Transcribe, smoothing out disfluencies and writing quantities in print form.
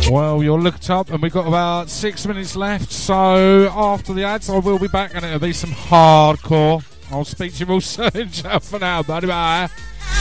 Well, you're looked up and we've got about 6 minutes left, so after the ads I will be back and it'll be some hardcore. I'll speak to you all soon. Ciao for now, buddy, bye.